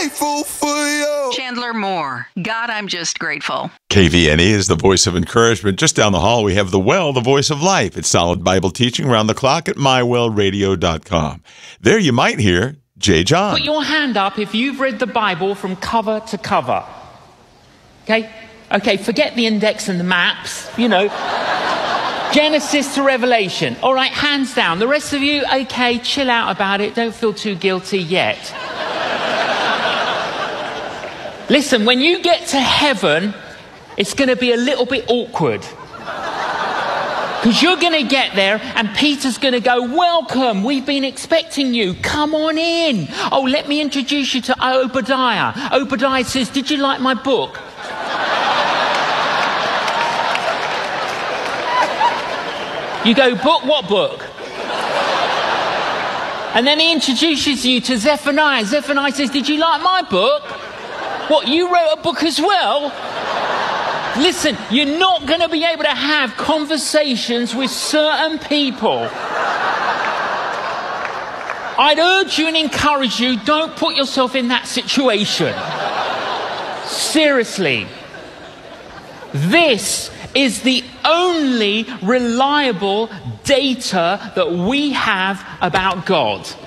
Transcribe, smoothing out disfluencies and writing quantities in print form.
grateful for you. Chandler Moore. God, I'm just grateful. KVNE is the voice of encouragement. Just down the hall, we have The Well, the voice of life. It's solid Bible teaching around the clock at mywellradio.com. There you might hear J. John. Put your hand up if you've read the Bible from cover to cover. Okay, forget the index and the maps, Genesis to Revelation. All right, hands down. The rest of you, okay, chill out about it. Don't feel too guilty yet. Listen, when you get to heaven, it's going to be a little bit awkward. Because you're going to get there and Peter's going to go, welcome, we've been expecting you. Come on in. Oh, let me introduce you to Obadiah. Obadiah says, did you like my book? You go, book? What book? And then he introduces you to Zephaniah. Zephaniah says, did you like my book? What, you wrote a book as well? Listen, you're not going to be able to have conversations with certain people. I'd urge you and encourage you, don't put yourself in that situation. Seriously. This is the only reliable data that we have about God.